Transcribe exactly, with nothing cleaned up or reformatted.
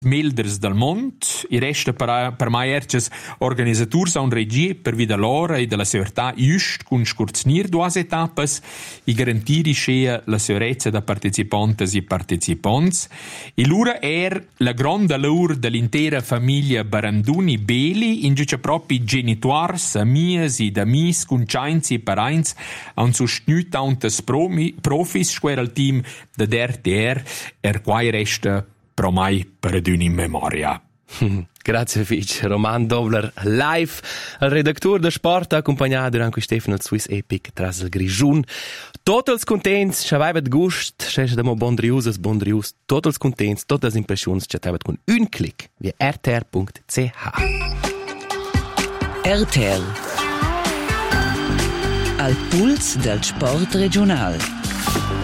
Melders del Mont, i resta per, per mai erces organisaturs a un regie per vida l'ora e della segurità just con scurzgnir duas etapas i garantiri scea la sicurezza da partecipantes e partecipants. E l'ura er la grande lur dell'intera famiglia Baranduni Beli in giuce propri genituars, amias e damis, cunciains e parains han sostenu tantes profis square al team da D R T R er quai resta però mai per adun in memoria. Grazie Fitch, Roman Dobler live, il redattore da sport accompagnato durante Stefano il Swiss Epic tras il Grigiun. Totals contents, ci aveva gust, ci da mo bon drius, bon drius, totals contents, totas impressions ci aveva con un clic via r t r punct c h. R T L Al puls del sport regional.